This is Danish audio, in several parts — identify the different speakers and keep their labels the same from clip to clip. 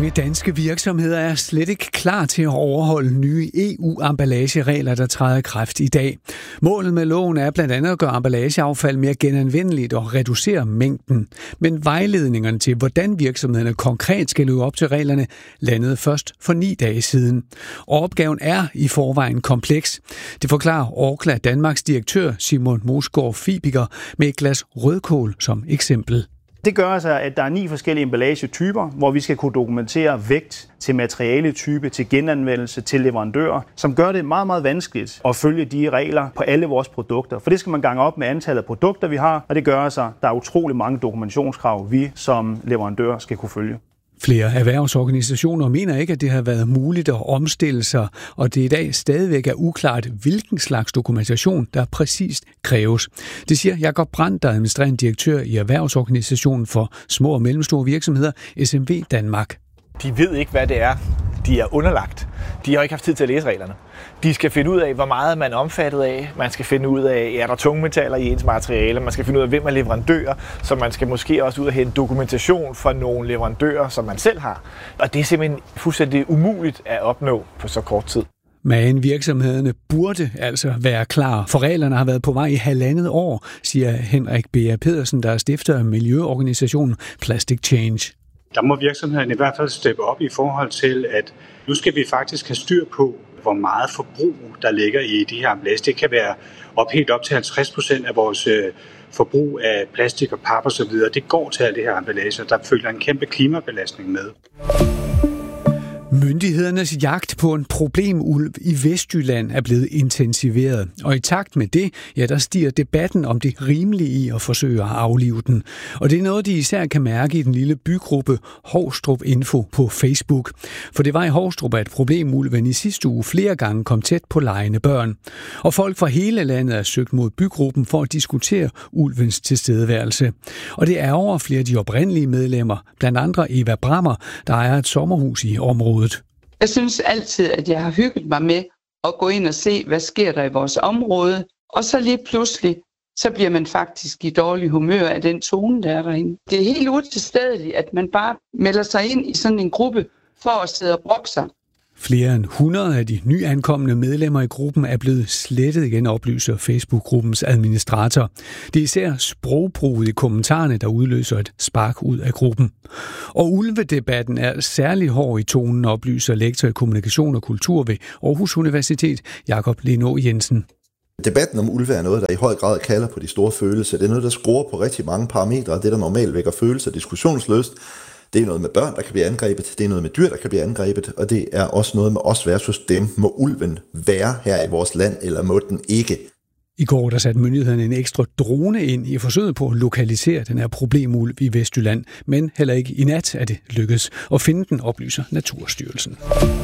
Speaker 1: Mange danske virksomheder er slet ikke klar til at overholde nye EU-emballageregler, der træder i kraft i dag. Målet med loven er blandt andet at gøre emballageaffald mere genanvendeligt og reducere mængden. Men vejledningerne til, hvordan virksomhederne konkret skal leve op til reglerne, landede først for 9 dage siden. Og opgaven er i forvejen kompleks. Det forklarer Orkla Danmarks direktør Simon Mosgaard Fibiger med et glas rødkål som eksempel.
Speaker 2: Det gør altså, at der er 9 forskellige emballagetyper, hvor vi skal kunne dokumentere vægt til materialetype, til genanvendelse, til leverandører, som gør det meget, meget vanskeligt at følge de regler på alle vores produkter. For det skal man gange op med antallet af produkter, vi har, og det gør altså, at der er utrolig mange dokumentationskrav, vi som leverandør skal kunne følge.
Speaker 1: Flere erhvervsorganisationer mener ikke, at det har været muligt at omstille sig, og det i dag stadigvæk er uklart, hvilken slags dokumentation, der præcist kræves. Det siger Jakob Brandt, der er administrerende direktør i Erhvervsorganisationen for små og mellemstore virksomheder, SMV Danmark.
Speaker 3: De ved ikke, hvad det er, de er underlagt. De har ikke haft tid til at læse reglerne. De skal finde ud af, hvor meget man er omfattet af. Man skal finde ud af, er der tungmetaller i ens materiale. Man skal finde ud af, hvem er leverandører. Så man skal måske også ud og hente dokumentation fra nogle leverandører, som man selv har. Og det er simpelthen fuldstændig umuligt at opnå på så kort tid.
Speaker 1: Men virksomhederne burde altså være klar, for reglerne har været på vej i 1,5 år, siger Henrik B. Pedersen, der er stifter af miljøorganisationen Plastic Change.
Speaker 4: Der må virksomhederne i hvert fald steppe op i forhold til, at nu skal vi faktisk have styr på, hvor meget forbrug der ligger i de her emballage. Det kan være helt op til 50% af vores forbrug af plastik og pap og så videre. Det går til alle det her emballage, og der følger en kæmpe klimabelastning med.
Speaker 1: Myndighedernes jagt på en problemulv i Vestjylland er blevet intensiveret, og i takt med det, der stiger debatten om det rimelige i at forsøge at aflive den. Og det er noget, de især kan mærke i den lille bygruppe Hovstrup Info på Facebook. For det var i Hovstrup, at problemulven i sidste uge flere gange kom tæt på legende børn. Og folk fra hele landet er søgt mod bygruppen for at diskutere ulvens tilstedeværelse. Og det er over flere af de oprindelige medlemmer, blandt andre Eva Brammer, der ejer et sommerhus i området.
Speaker 5: Jeg synes altid, at jeg har hygget mig med at gå ind og se, hvad sker der i vores område. Og så lige pludselig, så bliver man faktisk i dårlig humør af den tone, der er derinde. Det er helt utilstedeligt, at man bare melder sig ind i sådan en gruppe for at sidde og brokke sig.
Speaker 1: Flere end 100 af de nyankomne medlemmer i gruppen er blevet slettet igen, oplyser Facebook-gruppens administrator. Det er især sprogbruget i kommentarerne, der udløser et spark ud af gruppen. Og ulvedebatten er særlig hård i tonen, oplyser lektor i kommunikation og kultur ved Aarhus Universitet, Jakob Leno Jensen.
Speaker 6: Debatten om ulve er noget, der i høj grad kalder på de store følelser. Det er noget, der skruer på rigtig mange parametre, det der normalt vækker følelser diskussionsløst. Det er noget med børn, der kan blive angrebet, det er noget med dyr, der kan blive angrebet, og det er også noget med os versus dem. Må ulven være her i vores land, eller må den ikke?
Speaker 1: I går der satte myndighederne en ekstra drone ind i forsøget på at lokalisere den her problemulv i Vestjylland, men heller ikke i nat er det lykkedes at finde den, oplyser Naturstyrelsen.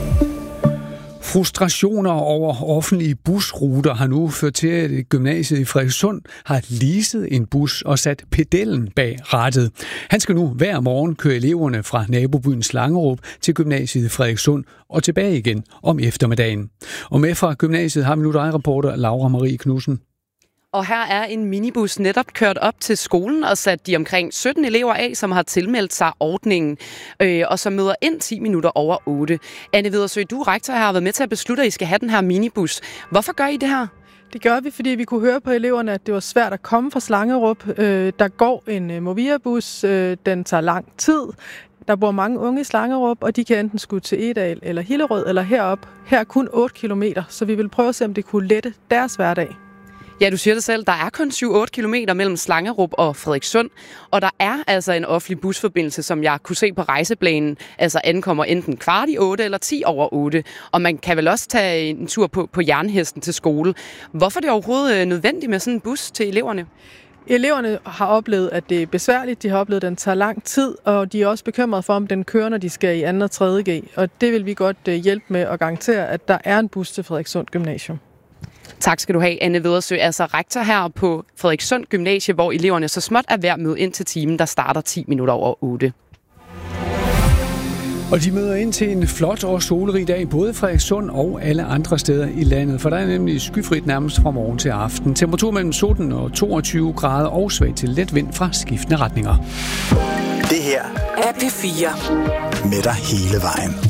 Speaker 1: Frustrationer over offentlige busruter har nu ført til, at gymnasiet i Frederikssund har leaset en bus og sat pedellen bag rattet. Han skal nu hver morgen køre eleverne fra nabobyen Slangerup til gymnasiet i Frederikssund og tilbage igen om eftermiddagen. Og med fra gymnasiet har vi nu dig-reporter Laura Marie Knudsen.
Speaker 7: Og her er en minibus netop kørt op til skolen og sat de omkring 17 elever af, som har tilmeldt sig ordningen, og som møder ind 10 minutter over 8. Anne Vedersø, du rektor har været med til at beslutte, at I skal have den her minibus. Hvorfor gør I det her?
Speaker 8: Det gør vi, fordi vi kunne høre på eleverne, at det var svært at komme fra Slangerup. Der går en Movia-bus, den tager lang tid. Der bor mange unge i Slangerup, og de kan enten skulle til Edal eller Hillerød eller herop. Her er kun 8 kilometer, så vi vil prøve at se, om det kunne lette deres hverdag.
Speaker 7: Ja, du siger det selv. Der er kun 7-8 kilometer mellem Slangerup og Frederikssund, og der er altså en offentlig busforbindelse, som jeg kunne se på rejseplanen, altså ankommer enten 7:15 eller 7:10. Og man kan vel også tage en tur på Jernhesten til skole. Hvorfor er det overhovedet nødvendigt med sådan en bus til eleverne?
Speaker 8: Eleverne har oplevet, at det er besværligt. De har oplevet, at den tager lang tid, og de er også bekymrede for, om den kører, når de skal i 2. og 3. G. Og det vil vi godt hjælpe med at garantere, at der er en bus til Frederikssund Gymnasium.
Speaker 7: Tak skal du have, Anne Vedersø, altså rektor her på Frederikssund Gymnasie, hvor eleverne så småt er ved at møde ind til timen, der starter 10 minutter over 8.
Speaker 1: Og de møder ind til en flot og solrig dag, både i Frederikssund og alle andre steder i landet, for der er nemlig skyfrit nærmest fra morgen til aften. Temperatur mellem 17 og 22 grader og svag til let vind fra skiftende retninger.
Speaker 9: Det her er P4. Med dig hele vejen.